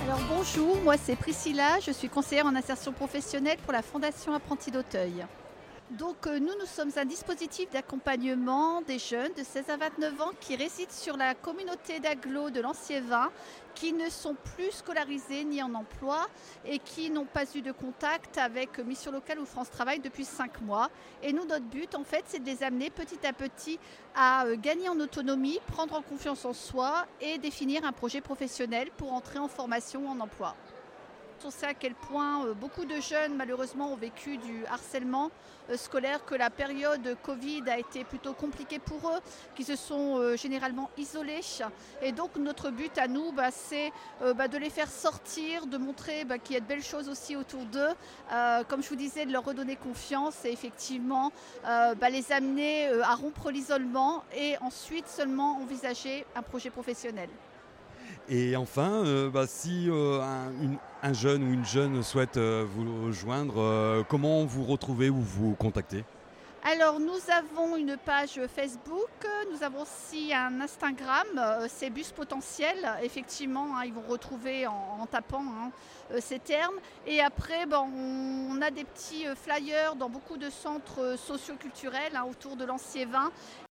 Alors bonjour, moi c'est Priscilla, je suis conseillère en insertion professionnelle pour la Fondation Apprentis d'Auteuil. Donc nous sommes un dispositif d'accompagnement des jeunes de 16 à 29 ans qui résident sur la communauté d'agglos de Lanciévin, qui ne sont plus scolarisés ni en emploi et qui n'ont pas eu de contact avec Mission Locale ou France Travail depuis 5 mois. Et nous, notre but en fait, c'est de les amener petit à petit à gagner en autonomie, prendre en confiance en soi et définir un projet professionnel pour entrer en formation ou en emploi. On sait à quel point beaucoup de jeunes malheureusement ont vécu du harcèlement scolaire, que la période Covid a été plutôt compliquée pour eux, qui se sont généralement isolés. Et donc notre but à nous, c'est de les faire sortir, de montrer qu'il y a de belles choses aussi autour d'eux, comme je vous disais, de leur redonner confiance et effectivement les amener à rompre l'isolement et ensuite seulement envisager un projet professionnel. Et enfin, si un jeune ou une jeune souhaite vous rejoindre, comment vous retrouver ou vous contacter? Alors nous avons une page Facebook, nous avons aussi un Instagram, c'est Bus Potentiel, effectivement, ils vont retrouver en tapant ces termes. Et après, on a des petits flyers dans beaucoup de centres socioculturels autour de Lanciévin.